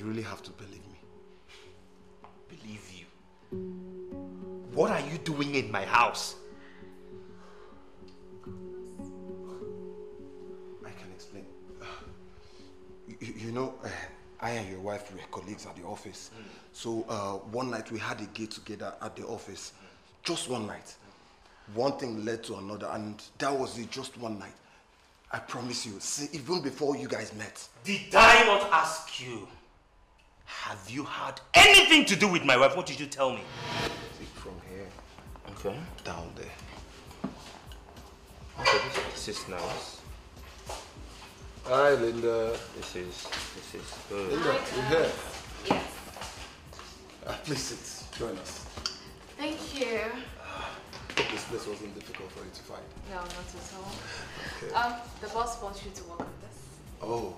You really have to believe me. Believe you? What are you doing in my house? I can explain. You know, I and your wife were colleagues at the office. So one night we had a get together at the office. Just one night. One thing led to another, and that was it, just one night. I promise you, see, even before you guys met. Did I not ask you? Have you had anything to do with my wife? What did you tell me? See, from here. Okay. Down there. Okay, this is nice. Hi, Linda. This is good. Linda, you here? Yes. Please sit. Join us. Thank you. Hope this place wasn't difficult for you to find. No, not at all. Okay. The boss wants you to work on this. Oh.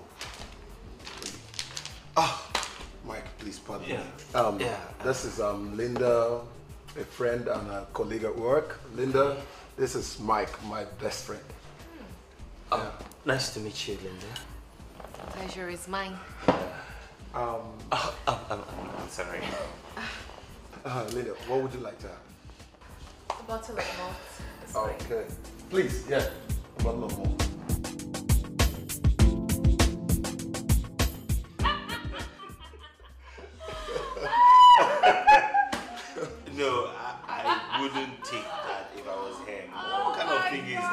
Mike, please pardon me. This is Linda, a friend and a colleague at work. Linda, this is Mike, my best friend. Nice to meet you, Linda. Pleasure is mine. I'm sorry. Linda, what would you like to have? A bottle of malt is fine. Okay. Please, yeah, a bottle of malt. No, I wouldn't take that if I was him. What kind of thing is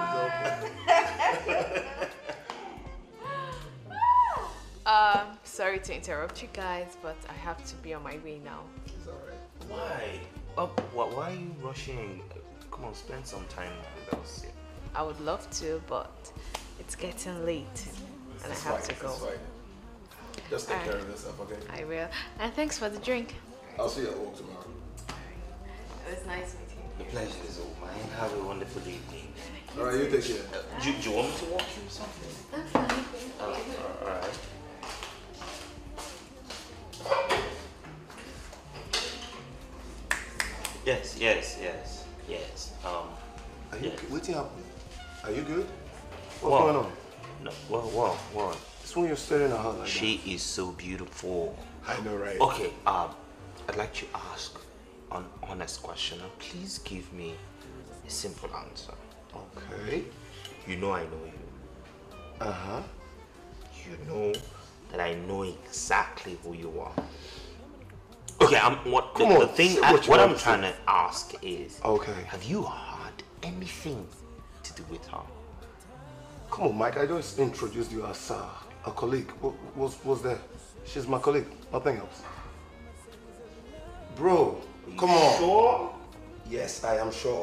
that? Sorry to interrupt you guys, but I have to be on my way now. It's alright. Why? Why are you rushing? Come on, spend some time with us. I would love to, but it's getting late and I have to go. That's fine. Just take care of yourself, okay? I will. And thanks for the drink. I'll see you at work tomorrow. It was nice meeting you. The pleasure is all mine. Have a wonderful evening. Alright, you take care. Do you want me to walk you or something? I'm fine. Alright. Yes. Are you yes. waiting up? Are you good? What's Wow. going on? No, well. It's when you're staring at her like She is so beautiful. that. I know, right? Okay, I'd like to ask an honest question. Now, please give me a simple answer. Okay. You know I know you. Uh-huh. You know that I know exactly who you are. Okay, what I'm trying to ask is, Okay. have you had anything to do with her? Come on, Mike. I just introduced you as a colleague. What's there? She's my colleague. Nothing else. Bro, come on. Sure? Yes, I am sure.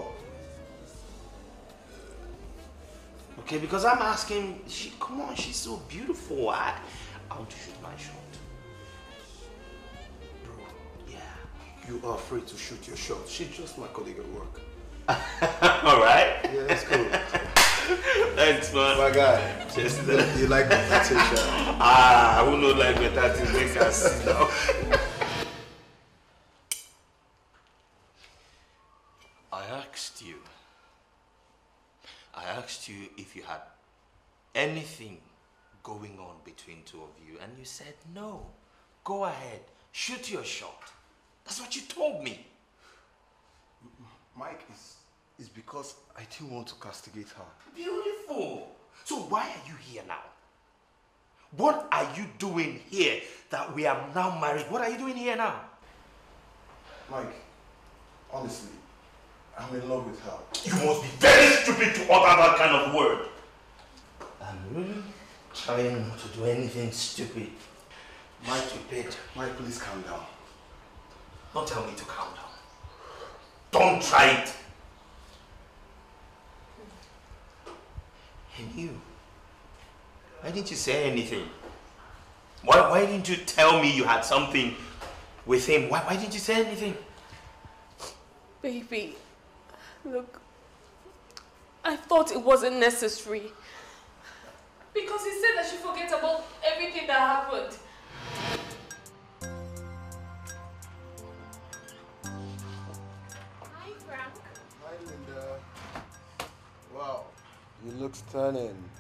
Okay, because I'm asking, come on, she's so beautiful. I want to shoot my shot. Bro, Yeah. you are free to shoot your shot. She's just my colleague at work. All right. Yeah, that's cool. Thanks, man. My guy. Just You like that t-shirt? who knows like better to make us sit down. I asked you if you had anything going on between two of you, and you said no. Go ahead, shoot your shot. That's what you told me. Mike, is because I didn't want to castigate her. Beautiful. So why are you here now? What are you doing here that we are now married? What are you doing here now? Mike, honestly, I'm in love with her. You must be very stupid to utter that kind of word. I'm really trying not to do anything stupid. Mike, please calm down. Don't tell me to calm down. Don't try it. And you, why didn't you say anything? Why didn't you tell me you had something with him? Why didn't you say anything? Baby, look, I thought it wasn't necessary. Because he said I should forget about everything that happened. Hi, Frank. Hi, Linda. Wow, you look stunning.